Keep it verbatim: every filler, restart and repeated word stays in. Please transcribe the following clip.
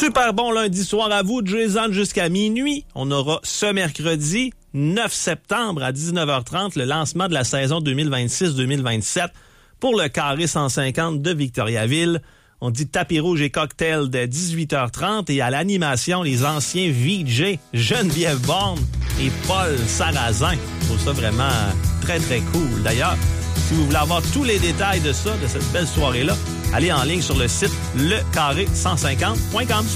Super bon lundi soir à vous, Jason, jusqu'à minuit. On aura ce mercredi, neuf septembre à dix-neuf heures trente, le lancement de la saison deux mille vingt-six deux mille vingt-sept pour le Carré cent cinquante de Victoriaville. On dit tapis rouge et cocktail de dix-huit heures trente et à l'animation, les anciens V J, Geneviève Borne et Paul Sarrazin. Je trouve ça vraiment très, très cool. D'ailleurs, si vous voulez avoir tous les détails de ça, de cette belle soirée-là, allez en ligne sur le site le carré cent cinquante point com.